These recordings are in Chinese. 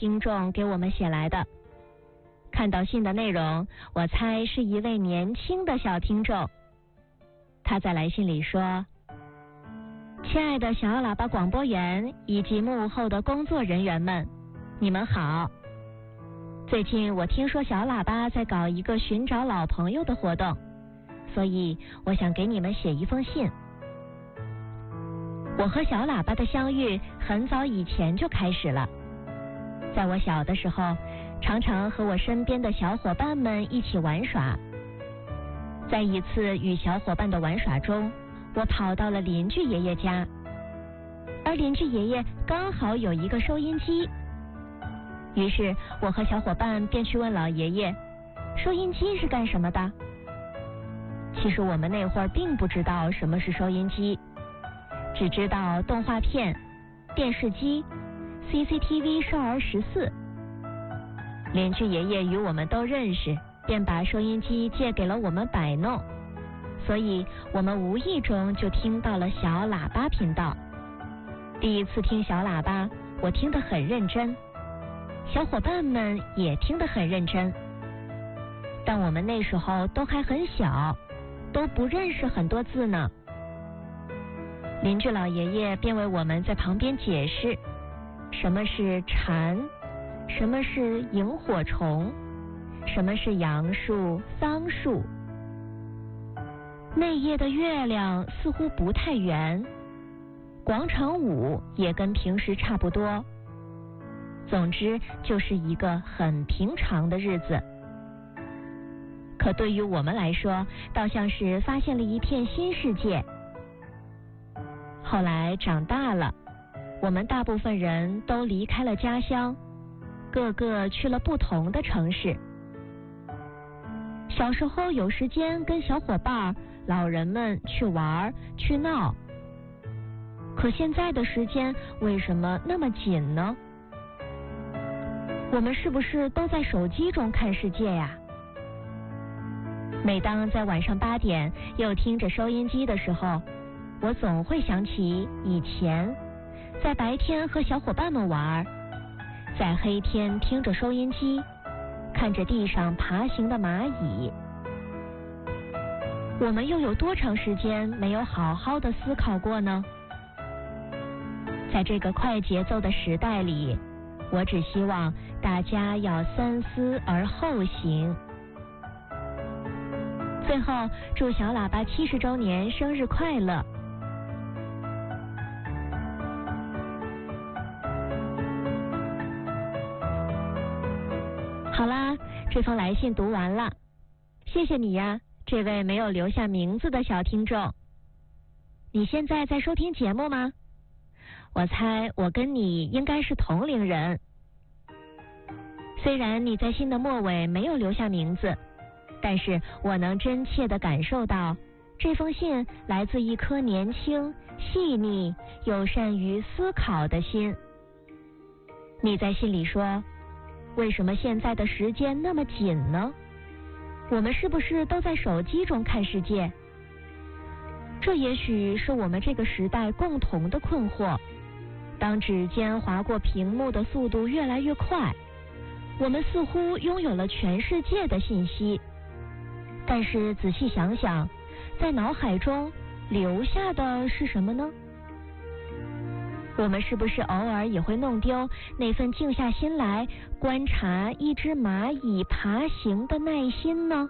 听众给我们写来的。看到信的内容，我猜是一位年轻的小听众。他在来信里说：亲爱的小喇叭广播员以及幕后的工作人员们，你们好。最近我听说小喇叭在搞一个寻找老朋友的活动，所以我想给你们写一封信。我和小喇叭的相遇很早以前就开始了，在我小的时候，常常和我身边的小伙伴们一起玩耍。在一次与小伙伴的玩耍中，我跑到了邻居爷爷家，而邻居爷爷刚好有一个收音机。于是我和小伙伴便去问老爷爷，收音机是干什么的？其实我们那会儿并不知道什么是收音机，只知道动画片、电视机、CCTV 少儿14。邻居爷爷与我们都认识，便把收音机借给了我们摆弄，所以我们无意中就听到了小喇叭频道。第一次听小喇叭，我听得很认真，小伙伴们也听得很认真，但我们那时候都还很小，都不认识很多字呢。邻居老爷爷便为我们在旁边解释什么是蝉，什么是萤火虫，什么是杨树、桑树。那夜的月亮似乎不太圆，广场舞也跟平时差不多。总之就是一个很平常的日子。可对于我们来说，倒像是发现了一片新世界。后来长大了，我们大部分人都离开了家乡，个个去了不同的城市。小时候有时间跟小伙伴、老人们去玩去闹，可现在的时间为什么那么紧呢？我们是不是都在手机中看世界呀？每当在晚上8点又听着收音机的时候，我总会想起以前在白天和小伙伴们玩，在黑天听着收音机，看着地上爬行的蚂蚁。我们又有多长时间没有好好的思考过呢？在这个快节奏的时代里，我只希望大家要三思而后行。最后，祝小喇叭70周年生日快乐！好啦，这封来信读完了，谢谢你呀，这位没有留下名字的小听众。你现在在收听节目吗？我猜我跟你应该是同龄人。虽然你在信的末尾没有留下名字，但是我能真切地感受到，这封信来自一颗年轻、细腻又善于思考的心。你在信里说，为什么现在的时间那么紧呢？我们是不是都在手机中看世界？这也许是我们这个时代共同的困惑。当指尖划过屏幕的速度越来越快，我们似乎拥有了全世界的信息，但是仔细想想，在脑海中留下的是什么呢？我们是不是偶尔也会弄丢那份静下心来观察一只蚂蚁爬行的耐心呢？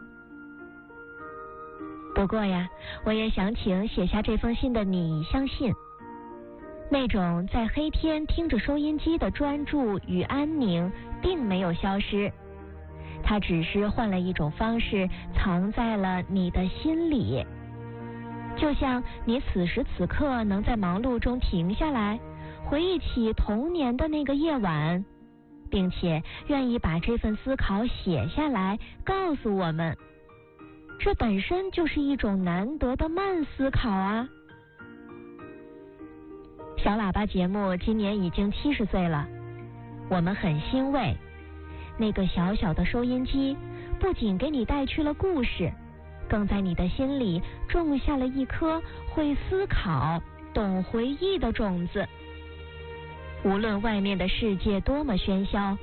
不过呀，我也想请写下这封信的你相信，那种在黑天听着收音机的专注与安宁并没有消失，它只是换了一种方式藏在了你的心里。就像你此时此刻能在忙碌中停下来，回忆起童年的那个夜晚，并且愿意把这份思考写下来告诉我们，这本身就是一种难得的慢思考啊。小喇叭节目今年已经70岁了，我们很欣慰，那个小小的收音机不仅给你带去了故事，更在你的心里种下了一颗会思考、懂回忆的种子。无论外面的世界多么喧嚣，